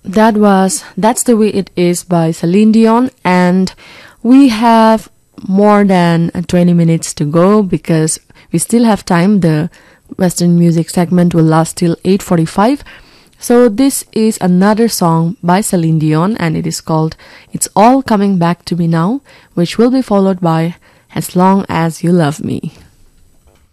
That was That's the Way It Is by Celine Dion, and we have more than 20 minutes to go because we still have time. The Western music segment will last till 8:45. So this is another song by Celine Dion, and it is called It's All Coming Back to Me Now, which will be followed by As Long As You Love Me.